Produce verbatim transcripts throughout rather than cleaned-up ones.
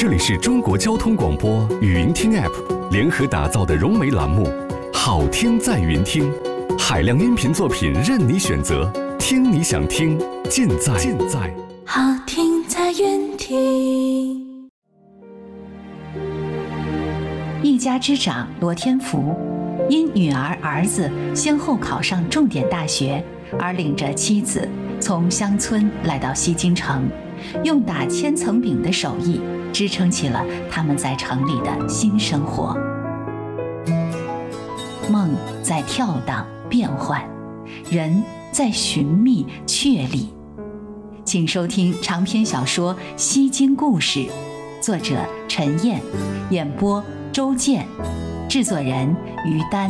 这里是中国交通广播语音听 App 联合打造的融媒栏目，好听在云听，海量音频作品任你选择，听你想听，尽在尽在好听在云听。 一家之长罗天福，因女儿儿子先后考上重点大学，而领着妻子从乡村来到西京城，用打千层饼的手艺支撑起了他们在城里的新生活。梦在跳荡变幻，人在寻觅确立。请收听长篇小说《西京故事》，作者陈燕，演播周健，制作人于丹。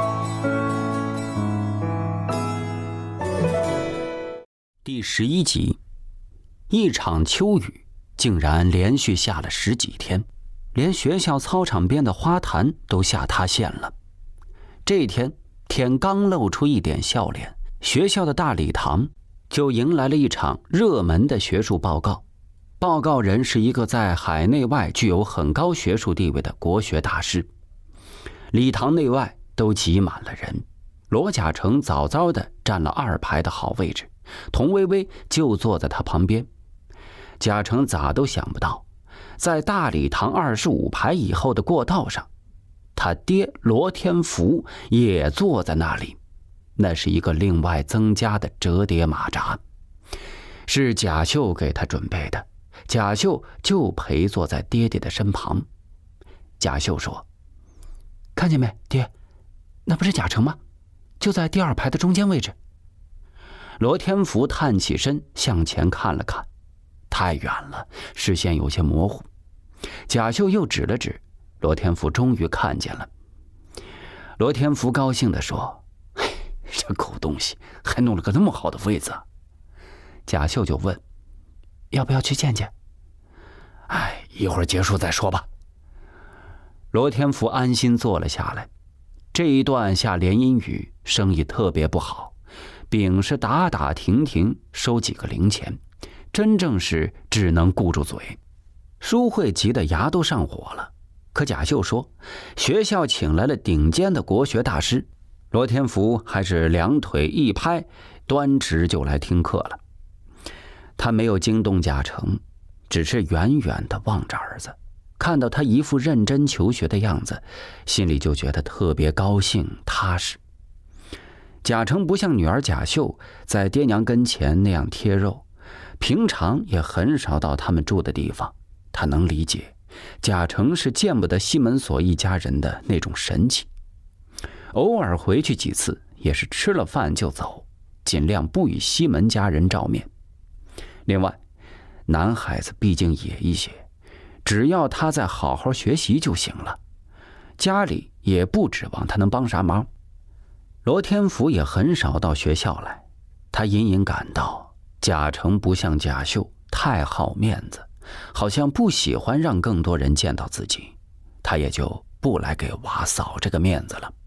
第十一集，一场秋雨竟然连续下了十几天，连学校操场边的花坛都下塌陷了。这天天刚露出一点笑脸，学校的大礼堂就迎来了一场热门的学术报告。报告人是一个在海内外具有很高学术地位的国学大师。礼堂内外都挤满了人，罗甲成早早地占了二排的好位置，童薇薇就坐在他旁边。贾成咋都想不到，在大礼堂二十五排以后的过道上，他爹罗天福也坐在那里。那是一个另外增加的折叠马扎，是贾秀给他准备的。贾秀就陪坐在爹爹的身旁。贾秀说：“看见没，爹，那不是贾成吗？就在第二排的中间位置。”罗天福探起身向前看了看，太远了，视线有些模糊。贾秀又指了指，罗天福终于看见了。罗天福高兴地说：“这狗东西还弄了个那么好的位子。”贾秀就问：“要不要去见见？”“哎，一会儿结束再说吧。”罗天福安心坐了下来。这一段下连阴雨，生意特别不好，饼是打打停停收几个零钱，真正是只能顾住嘴。舒慧急得牙都上火了，可贾秀说学校请来了顶尖的国学大师，罗天福还是两腿一拍，端直就来听课了。他没有惊动贾成，只是远远地望着儿子，看到他一副认真求学的样子，心里就觉得特别高兴踏实。贾成不像女儿贾秀在爹娘跟前那样贴肉，平常也很少到他们住的地方。他能理解贾成是见不得西门所一家人的那种神气，偶尔回去几次也是吃了饭就走，尽量不与西门家人照面。另外，男孩子毕竟野一些，只要他再好好学习就行了，家里也不指望他能帮啥忙。罗天福也很少到学校来，他隐隐感到贾成不像贾秀太好面子，好像不喜欢让更多人见到自己，他也就不来给娃扫这个面子了。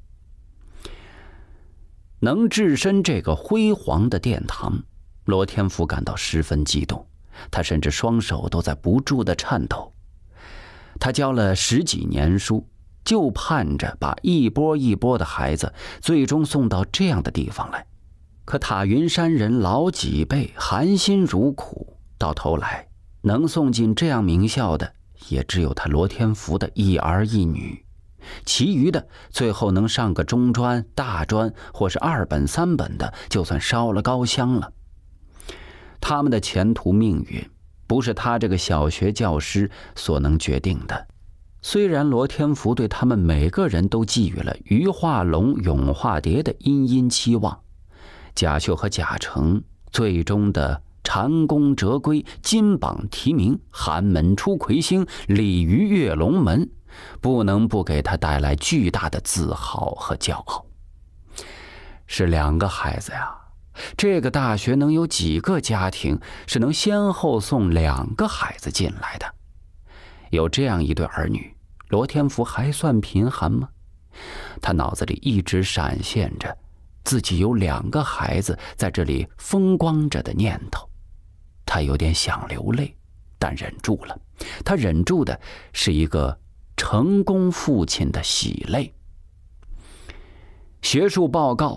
能置身这个辉煌的殿堂，罗天福感到十分激动，他甚至双手都在不住地颤抖。他教了十几年书，就盼着把一波一波的孩子最终送到这样的地方来。可塔云山人老几辈含辛茹苦，到头来能送进这样名校的也只有他罗天福的一儿一女，其余的最后能上个中专、大专或是二本三本的，就算烧了高香了。他们的前途命运不是他这个小学教师所能决定的。虽然罗天福对他们每个人都寄予了鱼化龙永化蝶的殷殷期望，贾秀和贾成最终的蟾宫折龟、金榜题名、寒门出魁星、鲤鱼跃龙门，不能不给他带来巨大的自豪和骄傲。是两个孩子呀，这个大学能有几个家庭是能先后送两个孩子进来的？有这样一对儿女，罗天福还算贫寒吗？他脑子里一直闪现着自己有两个孩子在这里风光着的念头，他有点想流泪， 但忍住了。他忍住的是一个成功父亲的喜泪。学术报告